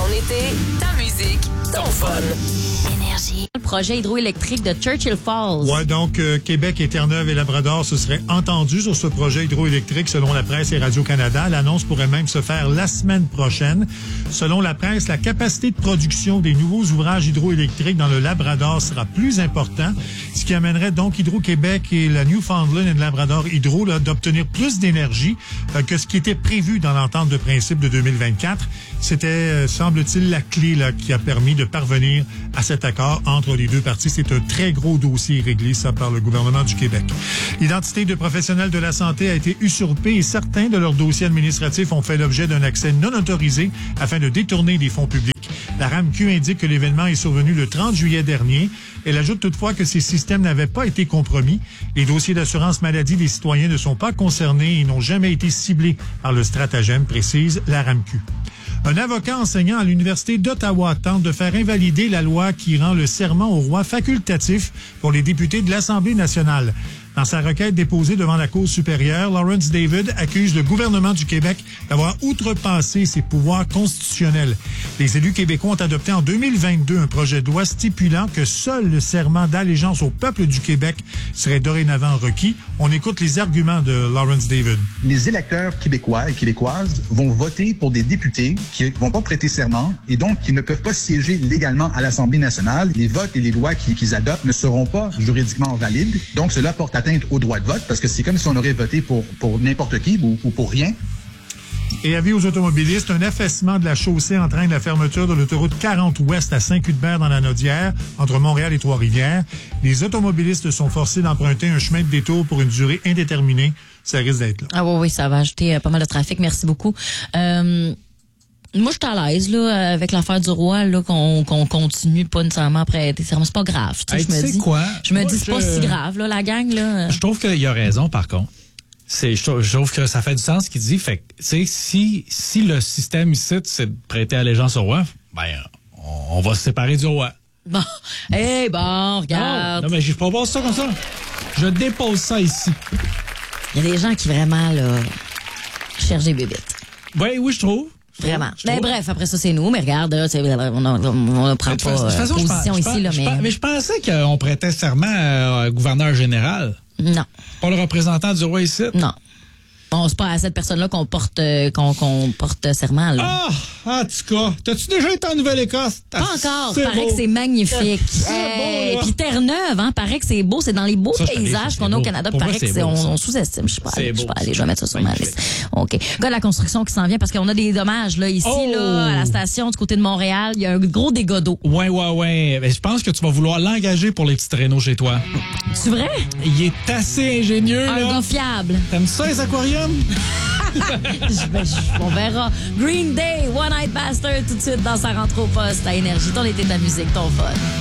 Ton été, ta musique, ton fun. Énergie. Le projet hydroélectrique de Churchill Falls. Ouais, donc Québec et Terre-Neuve et Labrador se seraient entendus sur ce projet hydroélectrique selon la presse et Radio-Canada. L'annonce pourrait même se faire la semaine prochaine. Selon la presse, la capacité de production des nouveaux ouvrages hydroélectriques dans le Labrador sera plus important, ce qui amènerait donc Hydro-Québec et la Newfoundland and Labrador Hydro d'obtenir plus d'énergie que ce qui était prévu dans l'entente de principe de 2024. C'était, semble-t-il, la clé qui a permis de parvenir à cet accord entre les deux parties. C'est un très gros dossier réglé, ça, par le gouvernement du Québec. L'identité de professionnels de la santé a été usurpée et certains de leurs dossiers administratifs ont fait l'objet d'un accès non autorisé afin de détourner des fonds publics. La RAMQ indique que l'événement est survenu le 30 juillet dernier. Elle ajoute toutefois que ces systèmes n'avaient pas été compromis. Les dossiers d'assurance maladie des citoyens ne sont pas concernés et n'ont jamais été ciblés par le stratagème, précise la RAMQ. Un avocat enseignant à l'Université d'Ottawa tente de faire invalider la loi qui rend le serment au roi facultatif pour les députés de l'Assemblée nationale. Dans sa requête déposée devant la Cour supérieure, Lawrence David accuse le gouvernement du Québec d'avoir outrepassé ses pouvoirs constitutionnels. Les élus québécois ont adopté en 2022 un projet de loi stipulant que seul le serment d'allégeance au peuple du Québec serait dorénavant requis. On écoute les arguments de Lawrence David. Les électeurs québécois et québécoises vont voter pour des députés qui ne vont pas prêter serment et donc qui ne peuvent pas siéger légalement à l'Assemblée nationale. Les votes et les lois qu'ils adoptent ne seront pas juridiquement valides. Donc, cela porte atteinte au droit de vote, parce que c'est comme si on aurait voté pour n'importe qui ou pour rien. Et avis aux automobilistes, un affaissement de la chaussée entraîne la fermeture de l'autoroute 40 Ouest à Saint-Cuthbert dans la Naudière, entre Montréal et Trois-Rivières. Les automobilistes sont forcés d'emprunter un chemin de détour pour une durée indéterminée. Ça risque d'être là. Ah oui, ça va ajouter pas mal de trafic. Merci beaucoup. Moi, je suis à l'aise là avec l'affaire du roi là qu'on continue pas nécessairement après des serments. C'est pas grave. Hey, Je me dis quoi? Je me dis c'est pas si grave là la gang là. Je trouve qu'il a raison par contre. Je trouve que ça fait du sens ce qu'il dit. Fait que si le système ici c'est de prêter allégeance au roi, ben on va se séparer du roi. Bon, bon, regarde. Non mais je propose ça comme ça. Je dépose ça ici. Il y a des gens qui vraiment là cherchent des bébites. Oui, je trouve. Vraiment. Mais bref, après ça, c'est nous. Mais regarde, on ne prend pas position ici. Mais je pensais qu'on prêtait serment au gouverneur général. Non. Pas le représentant du roi ici. Non. Bon, c'est pas à cette personne-là qu'on porte serment. Là. En tout cas, t'as-tu déjà été en Nouvelle-Écosse? Pas encore. Paraît que c'est magnifique. Et puis Terre-Neuve, paraît que c'est beau. C'est dans les beaux paysages qu'on a au Canada. Paraît que on sous-estime. Je sais pas. Allez, je vais mettre ça sur ma liste. OK. Gars de la construction qui s'en vient parce qu'on a des dommages là ici là à la station du côté de Montréal. Il y a un gros dégât d'eau. Ouais. Mais je pense que tu vas vouloir l'engager pour les petites rénaux chez toi. C'est vrai? Il est assez ingénieux. Un gars fiable. T'aimes ça les aquariums? On verra. Green Day, One Night Bastard, tout de suite dans sa rentre au poste à Énergie. Ton été de la musique, ton fun.